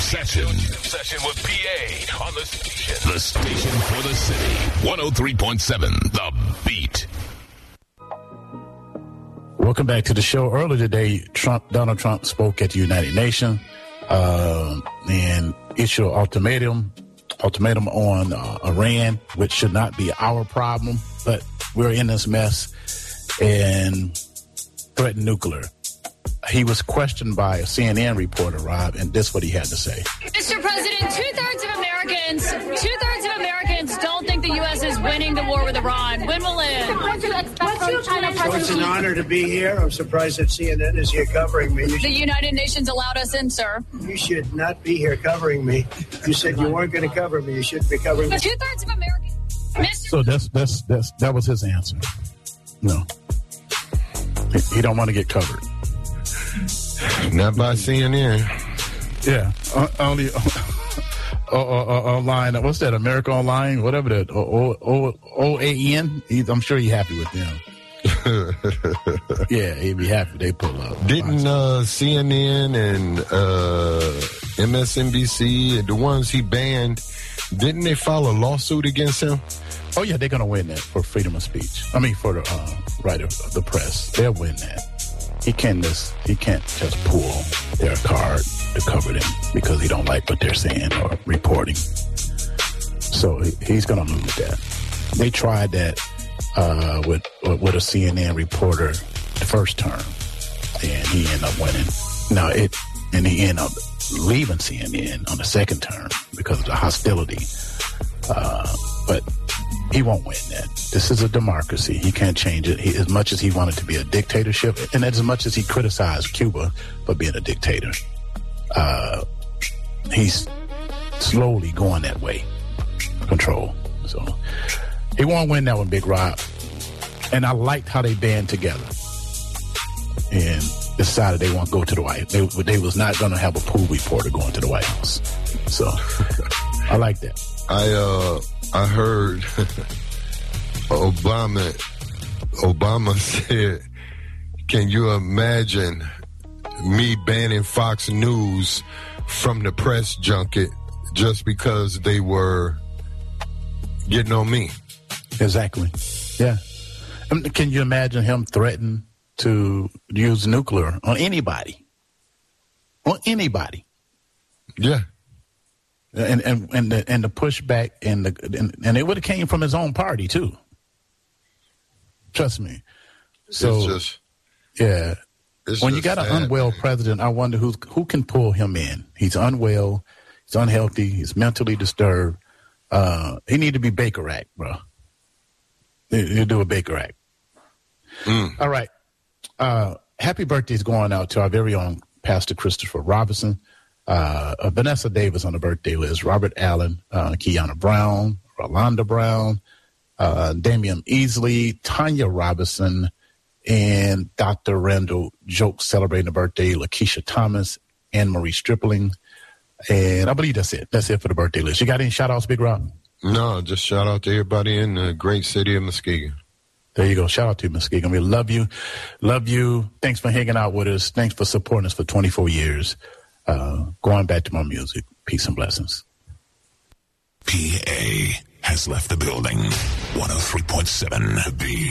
Session with PA on the station. The station for the city. 103.7 The Beat. Welcome back to the show. Earlier today, Donald Trump spoke at the United Nations and issued an ultimatum on Iran, which should not be our problem, but we're in this mess, and threatened nuclear. He was questioned by a CNN reporter, Rob, and this is what he had to say. Mr. President, two-thirds of Americans don't think the U.S. is winning the war with Iran. When will it end? It's an honor to be here. I'm surprised that CNN is here covering me. The United Nations allowed us in, sir. You should not be here covering me. You said you weren't going to cover me. You shouldn't be covering me. Two-thirds of Americans. So that was his answer. No. He don't want to get covered. Not by CNN. Yeah, only online. What's that? America Online, whatever that. OAN. I'm sure he's happy with them. Yeah, he'd be happy they pull up. Didn't CNN and MSNBC, the ones he banned, didn't they file a lawsuit against him? Oh yeah, they're gonna win that for freedom of speech. I mean, for the right of the press, they'll win that. He can't just pull their card to cover them because he don't like what they're saying or reporting. So he's going to lose that. They tried that with a CNN reporter the first term, and he ended up winning. And he ended up leaving CNN on the second term because of the hostility. But he won't win that. This is a democracy. He can't change it. As much as he wanted to be a dictatorship, and as much as he criticized Cuba for being a dictator, he's slowly going that way. Control. So he won't win that one, Big Rob. And I liked how they band together and decided they won't go to the White House. They was not going to have a pool reporter going to the White House. So I like that. I heard Obama said, can you imagine me banning Fox News from the press junket just because they were getting on me? Exactly. Yeah. Can you imagine him threatening to use nuclear on anybody? On anybody. Yeah. And the pushback and it would have came from his own party too. Trust me. So when you got an unwell president, I wonder who can pull him in. He's unwell, he's unhealthy, he's mentally disturbed. He need to be Baker Act, bro. He'll do a Baker Act. All right. Happy birthday is going out to our very own Pastor Christopher Robinson. Vanessa Davis on the birthday list, Robert Allen, Kiana Brown, Rolanda Brown, Damian Easley, Tanya Robinson, and Dr. Randall Joke celebrating the birthday, Lakeisha Thomas, Anne Marie Stripling. And I believe that's it. That's it for the birthday list. You got any shout outs, Big Rob? No, just shout out to everybody in the great city of Muskegon. There you go. Shout out to Muskegon. We love you. Love you. Thanks for hanging out with us. Thanks for supporting us for 24 years. Going back to my music. Peace and blessings. PA has left the building. 103.7 The Beat.